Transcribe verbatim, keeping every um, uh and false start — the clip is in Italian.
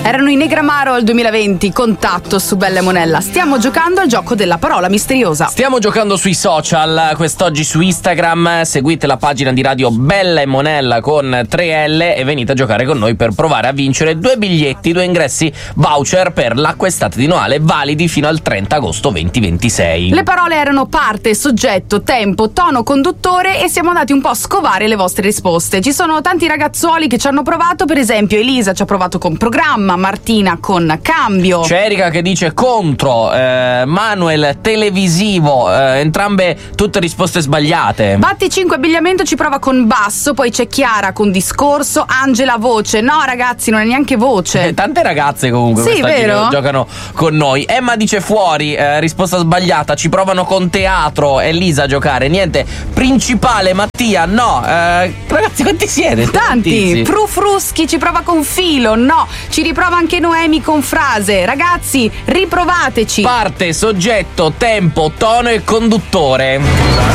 Erano i Negramaro al duemilaventi, Contatto su Bella e Monella. Stiamo giocando al gioco della parola misteriosa. Stiamo giocando sui social, quest'oggi su Instagram. Seguite la pagina di radio Bella e Monella con tre L e venite a giocare con noi per provare a vincere due biglietti, due ingressi voucher per l'acqua estate di Noale, validi fino al trenta agosto duemilaventisei. Le parole erano parte, soggetto, tempo, tono, conduttore e siamo andati un po' a scovare le vostre risposte. Ci sono tanti ragazzuoli che ci hanno provato, per esempio Elisa ci ha provato con programma, Martina con cambio. C'è Erika che dice contro, eh, Manuel televisivo, eh, entrambe tutte risposte sbagliate. Batti cinque abbigliamento ci prova con basso, poi c'è Chiara con discorso, Angela voce. No ragazzi, non è neanche voce. Eh, tante ragazze comunque sì, quest'oggi vero? Che giocano con noi. Emma dice fuori, eh, risposta sbagliata, ci provano con teatro, Elisa a giocare, niente. Principale, Mattia, no. Eh, ragazzi, quanti siete? Tanti. Frufruschi ci prova con filo, no. Ci riprova anche Noemi con frase. Ragazzi, riprovateci. Parte, soggetto, tempo, tono e conduttore.